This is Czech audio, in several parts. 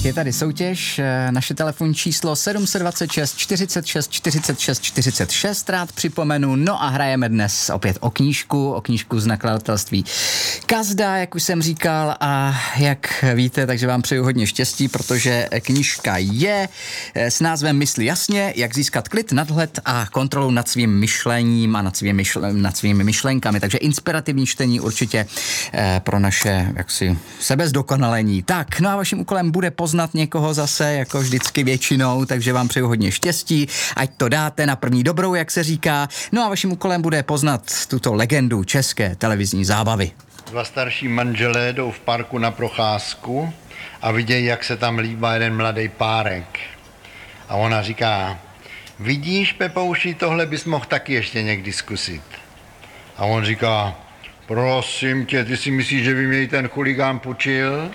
je tady soutěž, naše telefonní číslo 726 46 46 46, rád připomenu, no a hrajeme dnes opět o knížku z nakladatelství Kazda, jak už jsem říkal, a jak víte, takže vám přeju hodně štěstí, protože knížka je s názvem Mysli jasně, jak získat klid, nadhled a kontrolu nad svým myšlením a nad svými myšlenkami, takže inspirativní čtení určitě pro naše jaksi sebezdokonalení. Tak, no a vaším úkolem bude poznat někoho zase, jako vždycky většinou, takže vám přeju hodně štěstí, ať to dáte na první dobrou, jak se říká. No a vaším úkolem bude poznat tuto legendu české televizní zábavy. Dva starší manželé jdou v parku na procházku a vidějí, jak se tam líbá jeden mladý párek. A ona říká, vidíš, Pepouši, tohle bys mohl taky ještě někdy zkusit. A on říká, prosím tě, ty si myslíš, že by mě ten chuligán půjčil?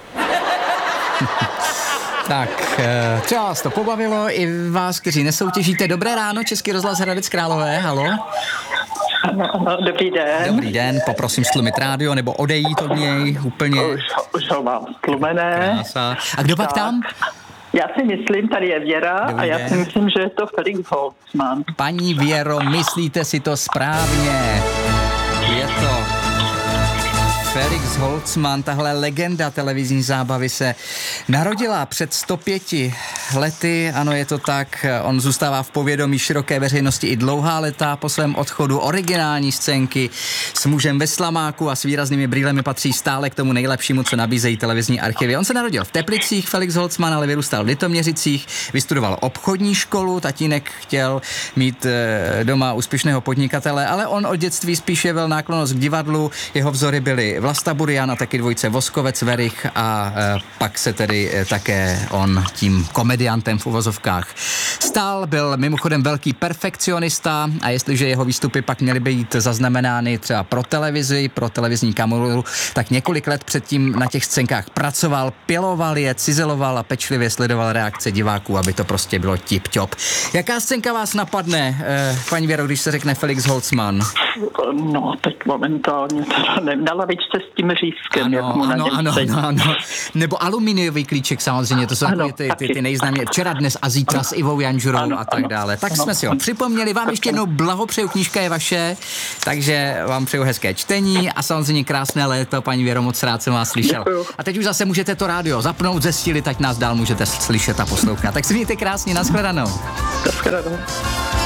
Tak, třeba vás to pobavilo, i vás, kteří nesoutěžíte. Dobré ráno, Český rozhlas Hradec Králové, halo? Ano, dobrý den. Dobrý den, poprosím stlumit rádio, nebo odejít od něj úplně. Už ho mám stlumené. Krása. A kdo pak tam? Já si myslím, tady je Věra. Dobrý a já den. si myslím, že je to Felix Holzman. Paní Věro, myslíte si to správně? Je to Felix Holzman, tahle legenda televizní zábavy se narodila před 105 lety, ano, je to tak, on zůstává v povědomí široké veřejnosti i dlouhá léta po svém odchodu. Originální scénky s mužem ve slamáku a s výraznými brýlemi patří stále k tomu nejlepšímu, co nabízejí televizní archivy. On se narodil v Teplicích, Felix Holzman, ale vyrůstal v Litoměřicích, vystudoval obchodní školu, tatínek chtěl mít doma úspěšného podnikatele, ale on od dětství spíše byl náklonnost k divadlu, jeho vzory byly Vlasta Burian a taky dvojce Voskovec Verich a pak se tedy také on tím komediantem v uvozovkách stal. Byl mimochodem velký perfekcionista a jestliže jeho výstupy pak měly být zaznamenány třeba pro televizi, pro televizní kameru, tak několik let předtím na těch scénkách pracoval, piloval je, cizeloval a pečlivě sledoval reakce diváků, aby to prostě bylo tip-top. Jaká scénka vás napadne, paní Věro, když se řekne Felix Holzman? No, teď momentálně teda nevím, na lavičce s tím řízkem, jak mu na něm sedí. Ano. Nebo aluminiový klíček samozřejmě, to jsou ty nejznámější. Včera, dnes a zítra s Ivou Janžurou a tak dále. Tak jsme si ho připomněli, vám ještě jednou blahopřeju, knížka je vaše, takže vám přeju hezké čtení a samozřejmě krásné léto, paní Věro, moc rád jsem vás slyšel. Děkuju. A teď už zase můžete to rádio zapnout, zestílit, ať nás dál můžete slyšet a poslouchat. Tak si mějte krásně, nashledanou. Nashledanou.